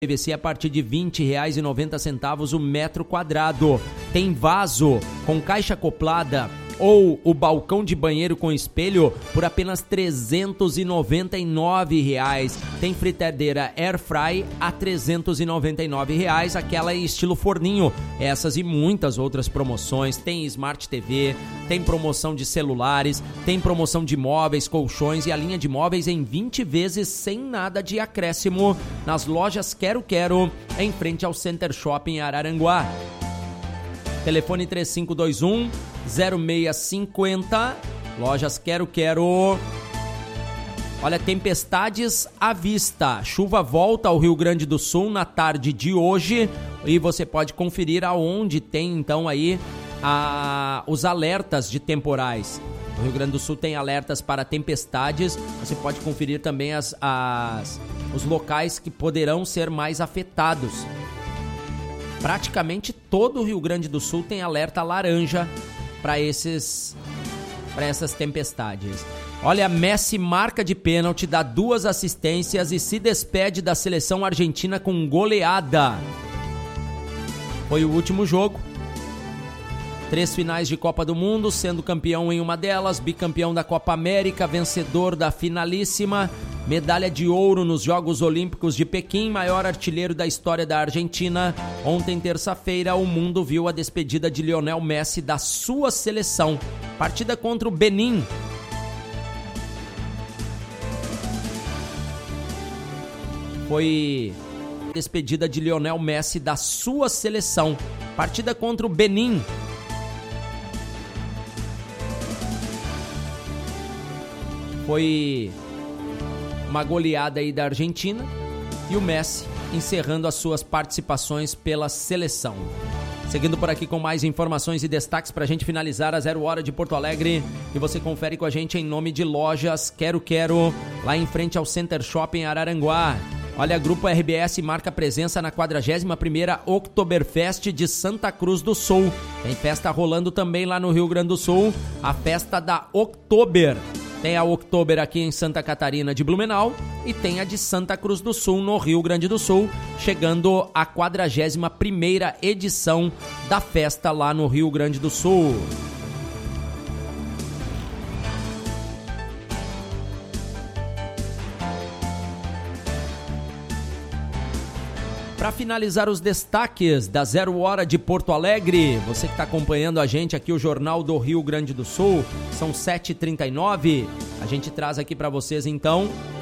PVC a partir de R$ 20,90 o metro quadrado. Tem vaso com caixa acoplada ou o balcão de banheiro com espelho por apenas R$ 399. Tem fritadeira Airfry a R$ 399, aquela estilo forninho. Essas e muitas outras promoções. Tem Smart TV, tem promoção de celulares, tem promoção de móveis, colchões e a linha de móveis em 20 vezes sem nada de acréscimo nas lojas Quero Quero, em frente ao Center Shopping Araranguá. Telefone 3521-0650, lojas Quero Quero. Olha, tempestades à vista. Chuva volta ao Rio Grande do Sul na tarde de hoje e você pode conferir aonde tem então aí os alertas de temporais. O Rio Grande do Sul tem alertas para tempestades. Você pode conferir também os locais que poderão ser mais afetados. Praticamente todo o Rio Grande do Sul tem alerta laranja para essas tempestades. Olha, Messi marca de pênalti, dá 2 assistências e se despede da seleção argentina com goleada. Foi o último jogo. 3 finais de Copa do Mundo, sendo campeão em uma delas, bicampeão da Copa América, vencedor da finalíssima, medalha de ouro nos Jogos Olímpicos de Pequim, maior artilheiro da história da Argentina. Ontem, terça-feira, o mundo viu a despedida de Lionel Messi da sua seleção. Partida contra o Benin. Foi despedida de Lionel Messi da sua seleção. Partida contra o Benin. Foi uma goleada aí da Argentina e o Messi encerrando as suas participações pela seleção. Seguindo por aqui com mais informações e destaques para a gente finalizar a 0 hora de Porto Alegre, e você confere com a gente em nome de lojas Quero Quero, lá em frente ao Center Shopping Araranguá. Olha, Grupo RBS marca presença na 41ª Oktoberfest de Santa Cruz do Sul. Tem festa rolando também lá no Rio Grande do Sul, a festa da Oktober. Tem a Oktober aqui em Santa Catarina de Blumenau e tem a de Santa Cruz do Sul no Rio Grande do Sul, chegando a 41ª edição da festa lá no Rio Grande do Sul. Para finalizar os destaques da 0 hora de Porto Alegre, você que está acompanhando a gente aqui, o Jornal do Rio Grande do Sul, são 7h39. A gente traz aqui para vocês, então,